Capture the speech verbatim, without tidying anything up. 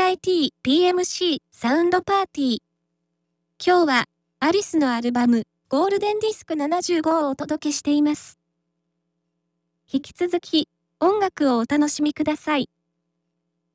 ライティー ピーエムシー サウンドパーティー。今日はアリスのアルバムゴールデンディスクななじゅうごをお届けしています。引き続き音楽をお楽しみください。